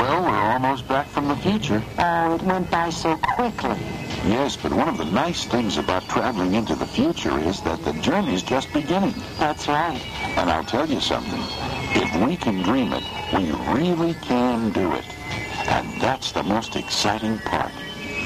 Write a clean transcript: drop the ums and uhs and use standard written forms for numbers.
Well, we're almost back from the future. Oh, it went by so quickly. Yes, but one of the nice things about traveling into the future is that the journey's just beginning. That's right. And I'll tell you something. If we can dream it, we really can do it. And that's the most exciting part.